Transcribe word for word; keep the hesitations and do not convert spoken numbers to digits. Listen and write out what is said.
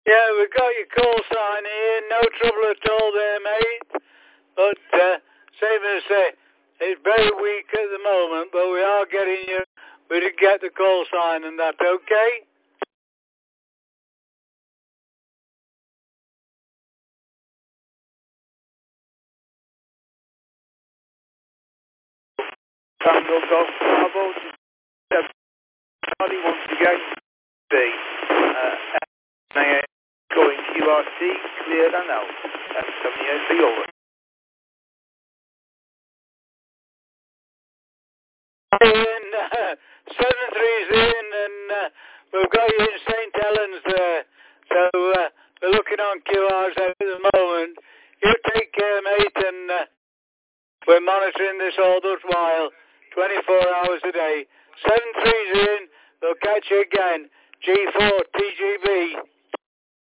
Yeah, we've got your call sign here. No trouble at all there, mate. But, uh, same as I say, it's very weak at the moment, but we are getting you. We did get the call sign and that, okay? Tango Golf Bravo to Charlie once again. B. Uh, going Q R T, clear and out. Uh, seventy-eight, over. In, uh, seven three's in, and uh, we've got you in Saint Helens there. So uh, we're looking on Q Rs at the moment. You take care, mate, and uh, we're monitoring this all the while, twenty-four hours a day. seven three's in, we'll catch you again. G four T